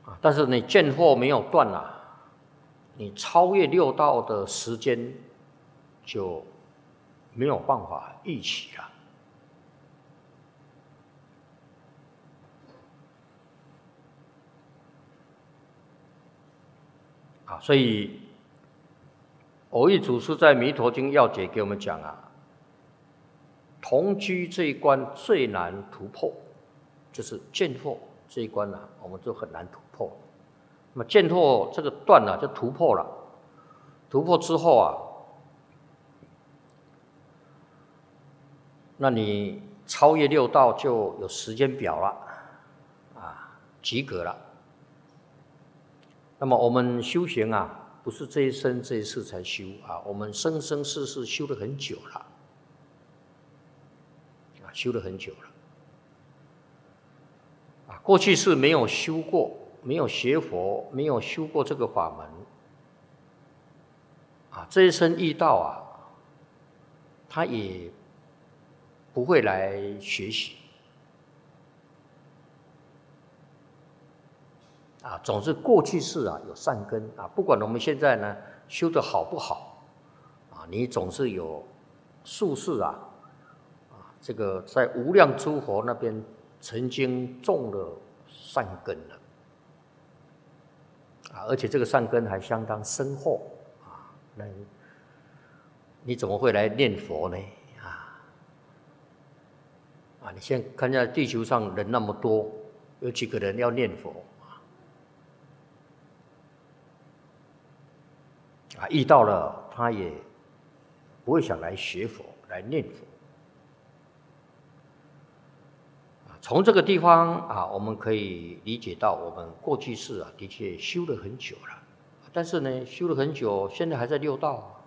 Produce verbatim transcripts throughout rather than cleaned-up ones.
啊，但是你见惑没有断啊，你超越六道的时间就没有办法预期了。啊，所以蕅益祖师在《弥陀经要解》给我们讲啊，同居这一关最难突破，就是见惑这一关啊，我们就很难突破。那么见惑这个断啊，就突破了。突破之后啊，那你超越六道就有时间表了，啊，及格了。那么我们修行啊，不是这一生这一世才修啊，我们生生世世修了很久了，啊，修了很久了。啊，过去是没有修过，没有学佛，没有修过这个法门，啊，这一生遇到啊，他也不会来学习。啊，总是过去世啊有善根啊，不管我们现在呢修得好不好，啊，你总是有宿世啊，啊，这个在无量诸佛那边曾经种了善根了，啊，而且这个善根还相当深厚啊，那你怎么会来念佛呢？啊，啊，你现在看在地球上人那么多，有几个人要念佛？啊，遇到了他也不会想来学佛，来念佛。啊，从这个地方啊，我们可以理解到，我们过去世啊，的确修了很久了，但是呢，修了很久，现在还在六道，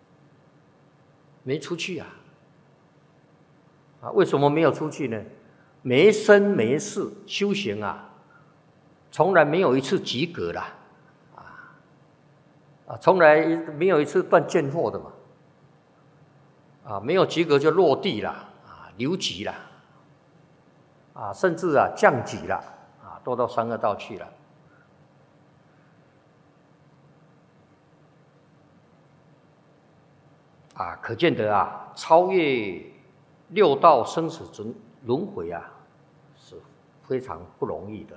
没出去啊。啊，为什么没有出去呢？没生没世修行啊，从来没有一次及格啦。啊，从来没有一次断见惑的嘛，啊，没有及格就落地了，啊，留级了，啊，甚至啊降级了，啊，都到三恶道去了。啊，可见得啊，超越六道生死轮回啊，是非常不容易的。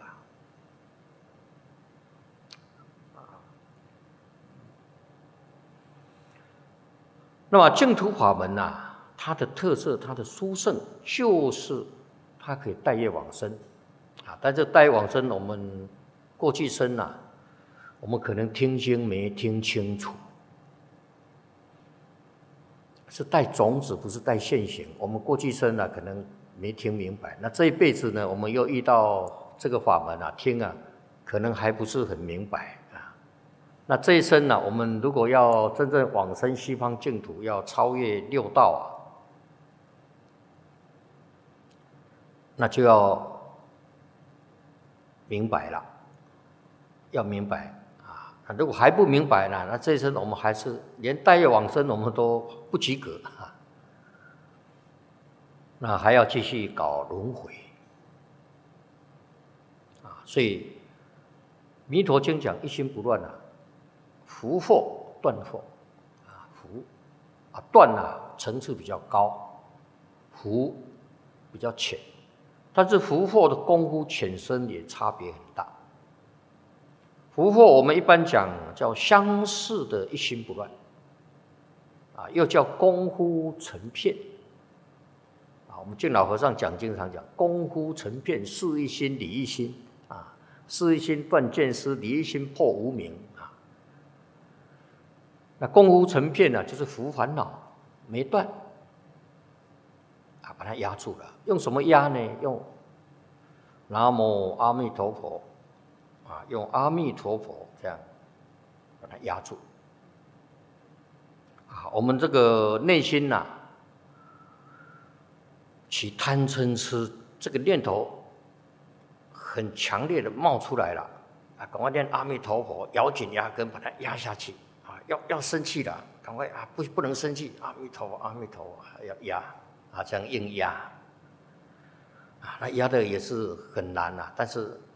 那么净土法门呐、啊，它的特色、它的殊胜，就是它可以带业往生啊。但是带业往生，我们过去生呐、啊，我们可能听经没听清楚，是带种子，不是带现行。我们过去生啊，可能没听明白。那这一辈子呢，我们又遇到这个法门啊，听啊，可能还不是很明白。那这一生呢、啊，我们如果要真正往生西方净土，要超越六道啊，那就要明白了，要明白啊。如果还不明白呢，那这一生我们还是连带业往生我们都不及格啊，那还要继续搞轮回啊。所以《弥陀经》讲一心不乱啊。伏惑断惑，啊伏啊断啊层次比较高，伏比较浅，但是伏惑的功夫浅深也差别很大。伏惑我们一般讲叫相似的一心不乱，啊又叫功夫成片，啊我们净老和尚讲经常讲功夫成片，事一心理一心，啊事一心断见思，理一心破无明。那功夫成片呢、啊，就是伏烦恼没断，啊，把它压住了。用什么压呢？用南无阿弥陀佛，啊，用阿弥陀佛这样把它压住。啊，我们这个内心呐、啊，起贪嗔痴这个念头很强烈的冒出来了，啊，赶快念阿弥陀佛，咬紧牙根把它压下去。要要生气了，赶快啊！不不能生气，阿弥陀佛，阿弥陀佛，要压啊，这样硬压啊，那压的也是很难啊。但是